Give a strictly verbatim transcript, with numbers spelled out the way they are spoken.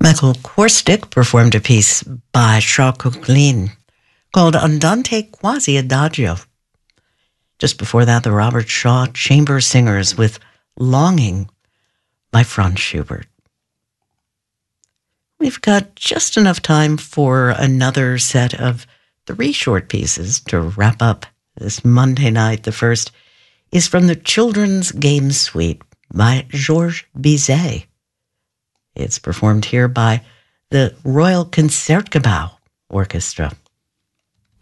Michael Korstic performed a piece by Charles Koechlin called Andante Quasi Adagio. Just before that, the Robert Shaw Chamber Singers with Longing by Franz Schubert. We've got just enough time for another set of three short pieces to wrap up this Monday night. The first is from the Children's Game Suite by Georges Bizet. It's performed here by the Royal Concertgebouw Orchestra.